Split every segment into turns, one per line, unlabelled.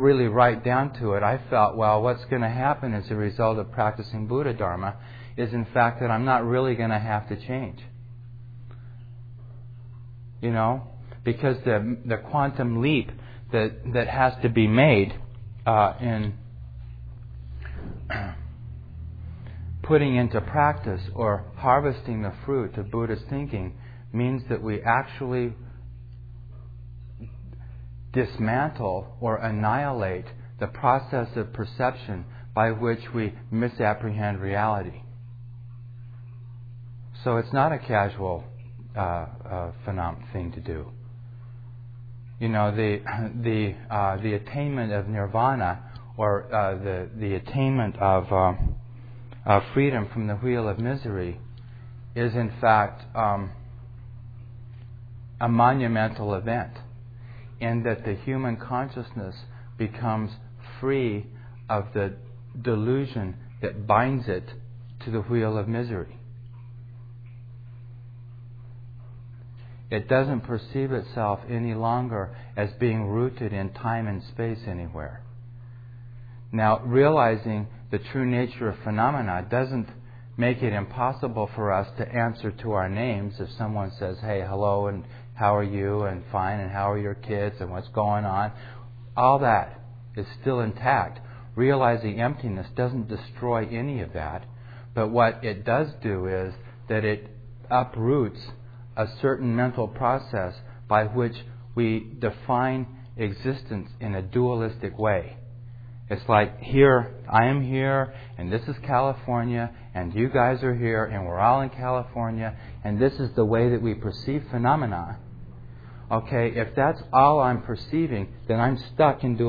really right down to it, I felt, well, what's going to happen as a result of practicing Buddha Dharma is in fact that I'm not really going to have to change. You know, because the quantum leap that has to be made in putting into practice or harvesting the fruit of Buddhist thinking means that we actually dismantle or annihilate the process of perception by which we misapprehend reality. So it's not a casual thing to do. You know, the attainment of nirvana or the attainment of freedom from the wheel of misery is in fact a monumental event, in that the human consciousness becomes free of the delusion that binds it to the wheel of misery. It doesn't perceive itself any longer as being rooted in time and space anywhere. Now, realizing the true nature of phenomena doesn't make it impossible for us to answer to our names if someone says, hey, hello, and how are you, and fine, and how are your kids, and what's going on. All that is still intact. Realizing emptiness doesn't destroy any of that, but what it does do is that it uproots a certain mental process by which we define existence in a dualistic way. It's like, here, I am here, and this is California, and you guys are here, and we're all in California, and this is the way that we perceive phenomena. Okay, if that's all I'm perceiving, then I'm stuck in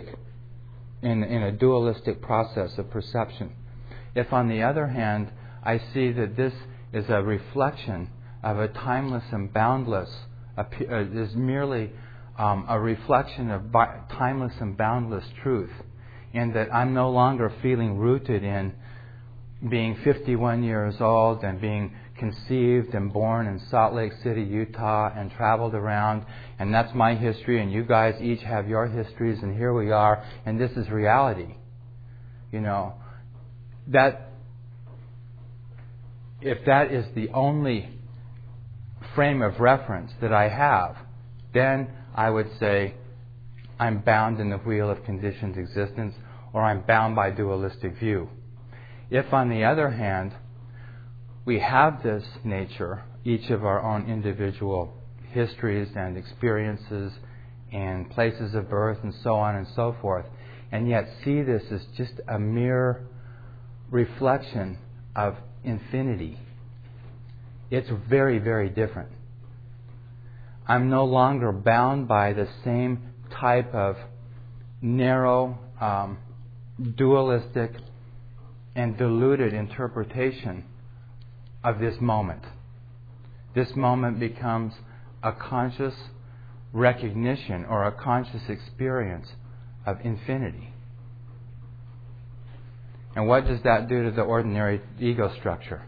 a dualistic process of perception. If, on the other hand, I see that this is a reflection of a timeless and boundless, is merely a reflection of timeless and boundless truth, in that I'm no longer feeling rooted in being 51 years old and being conceived and born in Salt Lake City, Utah, and traveled around, and that's my history, and you guys each have your histories, and here we are, and this is reality. You know, that if that is the only frame of reference that I have, then I would say I'm bound in the wheel of conditioned existence, or I'm bound by dualistic view. If, on the other hand, we have this nature, each of our own individual histories and experiences and places of birth and so on and so forth, and yet see this as just a mere reflection of infinity, it's very, very different. I'm no longer bound by the same type of narrow, dualistic, and diluted interpretation of this moment. This moment becomes a conscious recognition or a conscious experience of infinity. And what does that do to the ordinary ego structure?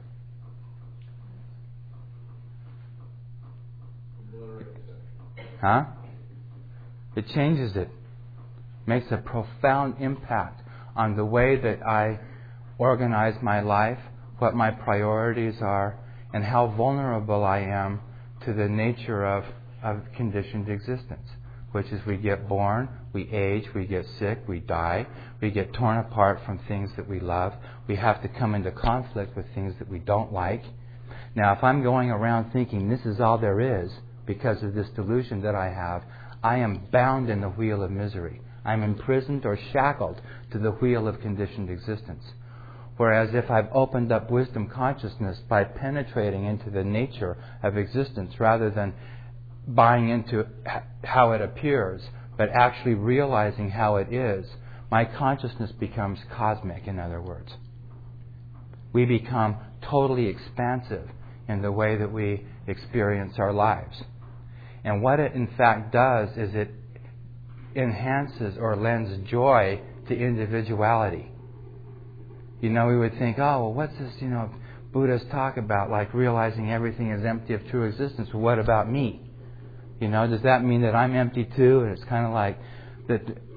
Huh? It changes it. Makes a profound impact on the way that I organize my life, what my priorities are, and how vulnerable I am to the nature of conditioned existence, which is we get born, we age, we get sick, we die, we get torn apart from things that we love, we have to come into conflict with things that we don't like. Now, if I'm going around thinking this is all there is because of this delusion that I have, I am bound in the wheel of misery. I'm imprisoned or shackled to the wheel of conditioned existence. Whereas if I've opened up wisdom consciousness by penetrating into the nature of existence rather than buying into how it appears, but actually realizing how it is, my consciousness becomes cosmic, in other words. We become totally expansive in the way that we experience our lives. And what it in fact does is it enhances or lends joy to individuality. You know, we would think, oh, well, what's this, Buddha's talk about, like realizing everything is empty of true existence. Well, what about me? Does that mean that I'm empty too? And it's kind of like that